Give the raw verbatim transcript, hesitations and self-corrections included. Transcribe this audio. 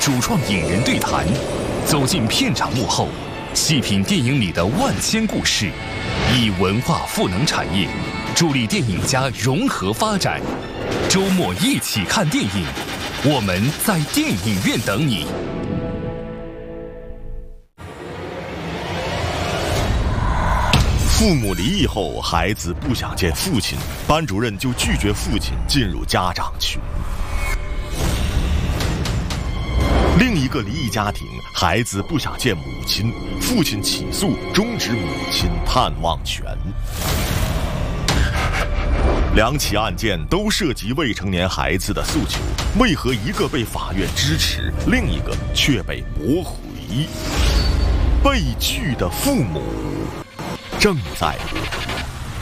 主创影人对谈，走进片场幕后，细品电影里的万千故事，以文化赋能产业，助力电影家融合发展。周末一起看电影，我们在电影院等你。 父母离异后，孩子不想见父亲，班主任就拒绝父亲进入家长群。另一个离异家庭，孩子不想见母亲，父亲起诉终止母亲探望权。两起案件都涉及未成年孩子的诉求，为何一个被法院支持，另一个却被驳回？被拒的父母正在播出。